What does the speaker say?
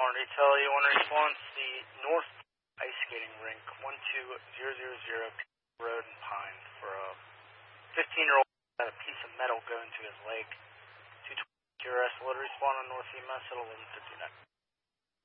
Retail, you want to respond to the North Ice Skating Rink, 12000 Road in Pine, for a 15-year-old had a piece of metal go into his leg. 220 QRS, will respond on North EMS at 11:59.